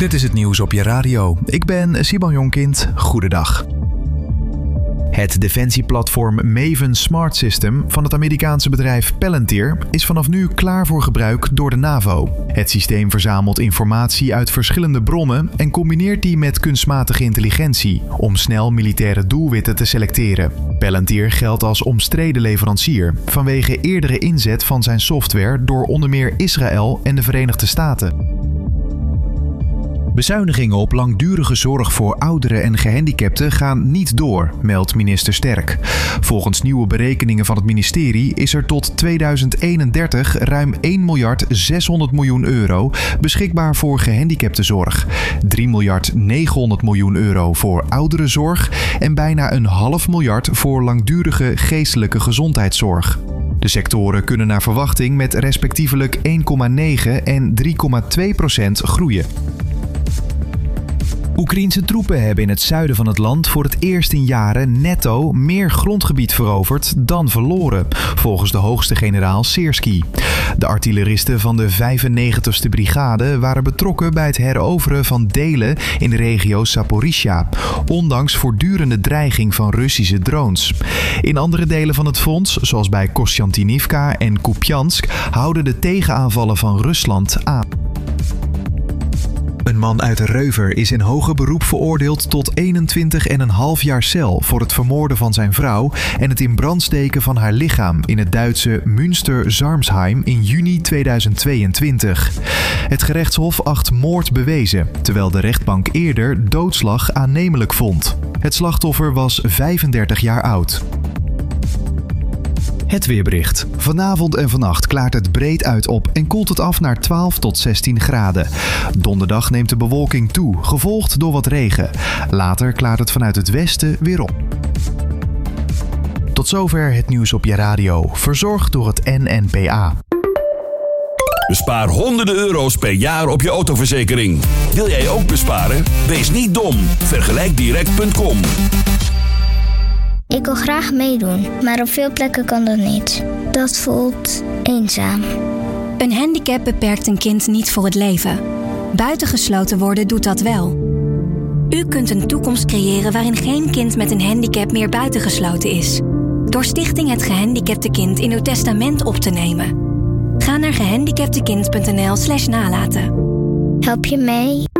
Dit is het nieuws op je radio. Ik ben Simon Jonkind. Goedendag. Het defensieplatform Maven Smart System van het Amerikaanse bedrijf Palantir is vanaf nu klaar voor gebruik door de NAVO. Het systeem verzamelt informatie uit verschillende bronnen en combineert die met kunstmatige intelligentie om snel militaire doelwitten te selecteren. Palantir geldt als omstreden leverancier vanwege eerdere inzet van zijn software door onder meer Israël en de Verenigde Staten. Bezuinigingen op langdurige zorg voor ouderen en gehandicapten gaan niet door, meldt minister Sterk. Volgens nieuwe berekeningen van het ministerie is er tot 2031 ruim 1.600 miljoen euro beschikbaar voor gehandicaptenzorg, 3.900 miljoen euro voor ouderenzorg en bijna 500 miljoen voor langdurige geestelijke gezondheidszorg. De sectoren kunnen naar verwachting met respectievelijk 1,9 en 3,2% groeien. Oekraïense troepen hebben in het zuiden van het land voor het eerst in jaren netto meer grondgebied veroverd dan verloren, volgens de hoogste generaal Syrskyi. De artilleristen van de 95e brigade waren betrokken bij het heroveren van delen in de regio Zaporizhzhia, ondanks voortdurende dreiging van Russische drones. In andere delen van het front, zoals bij Kostjantinivka en Kupiansk, houden de tegenaanvallen van Rusland aan. Een man uit Reuver is in hoger beroep veroordeeld tot 21,5 jaar cel voor het vermoorden van zijn vrouw en het in brand steken van haar lichaam in het Duitse Münster-Sarmsheim in juni 2022. Het gerechtshof acht moord bewezen, terwijl de rechtbank eerder doodslag aannemelijk vond. Het slachtoffer was 35 jaar oud. Het weerbericht. Vanavond en vannacht klaart het breed uit op en koelt het af naar 12 tot 16 graden. Donderdag neemt de bewolking toe, gevolgd door wat regen. Later klaart het vanuit het westen weer op. Tot zover het nieuws op je radio, verzorgd door het NNPA. Bespaar honderden euro's per jaar op je autoverzekering. Wil jij ook besparen? Wees niet dom. Vergelijkdirect.com. Ik wil graag meedoen, maar op veel plekken kan dat niet. Dat voelt eenzaam. Een handicap beperkt een kind niet voor het leven. Buitengesloten worden doet dat wel. U kunt een toekomst creëren waarin geen kind met een handicap meer buitengesloten is. Door Stichting Het Gehandicapte Kind in uw testament op te nemen. Ga naar gehandicaptekind.nl/nalaten. Help je mee?